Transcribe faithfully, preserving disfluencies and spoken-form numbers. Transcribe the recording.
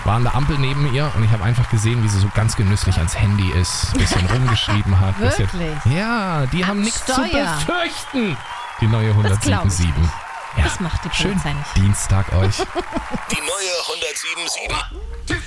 war an der Ampel neben ihr und ich habe einfach gesehen, wie sie so ganz genüsslich ans Handy ist, ein bisschen rumgeschrieben hat. Wirklich? Bisschen, ja, die Am haben nichts zu Steuer. befürchten. Die neue Das glaub ich hundertsieben sieben. nicht. Ja, Das macht die schön Polizei nicht. Dienstag euch. Die neue hundertsieben sieben.